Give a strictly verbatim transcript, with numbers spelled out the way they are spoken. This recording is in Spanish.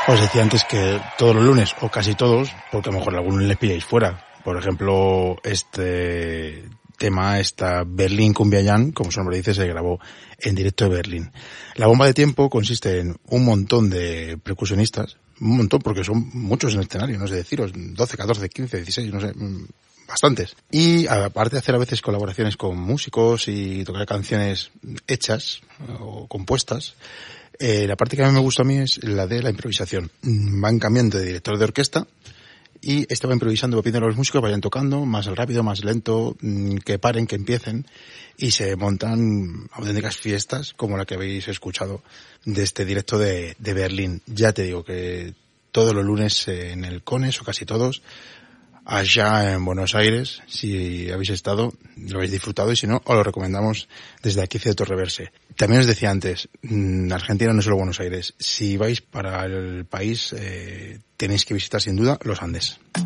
Os decía antes que todos los lunes, o casi todos, porque a lo mejor algunos les pilláis fuera. Por ejemplo, este tema, esta Berlín Cumbia Jam, como su nombre dice, se grabó en directo de Berlín. La bomba de tiempo consiste en un montón de percusionistas, un montón porque son muchos en el escenario, no sé deciros, doce, catorce, quince, dieciséis, no sé, bastantes. Y aparte de hacer a veces colaboraciones con músicos y tocar canciones hechas o compuestas, eh, la parte que a mí me gusta a mí es la de la improvisación. Van cambiando de director de orquesta y estaba improvisando, pidiendo a los músicos que vayan tocando más rápido, más lento, que paren, que empiecen, y se montan auténticas fiestas como la que habéis escuchado de este directo de, de Berlín. Ya te digo que todos los lunes en el Cones, o casi todos, allá en Buenos Aires, si habéis estado, lo habéis disfrutado, y si no, os lo recomendamos desde aquí, Cierto Reverse. También os decía antes, Argentina no es solo Buenos Aires. Si vais para el país, eh, tenéis que visitar sin duda los Andes.